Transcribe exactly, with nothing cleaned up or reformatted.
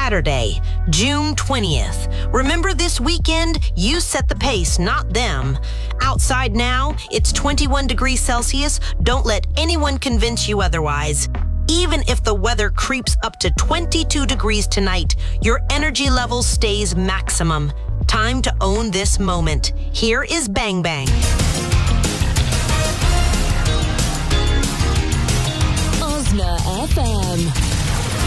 Saturday, June twentieth. Remember, this weekend, you set the pace, not them. Outside now, it's twenty-one degrees Celsius. Don't let anyone convince you otherwise. Even if the weather creeps up to twenty-two degrees tonight, your energy level stays maximum. Time to own this moment. Here is Bang Bang. Osna F M.